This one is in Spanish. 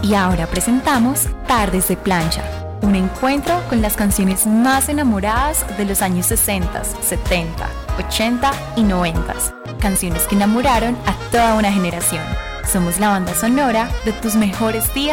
Y ahora presentamos Tardes de Plancha, un encuentro con las canciones más enamoradas de los años 60, 70, 80 y 90. Canciones que enamoraron a toda una generación. Somos la banda sonora de tus mejores días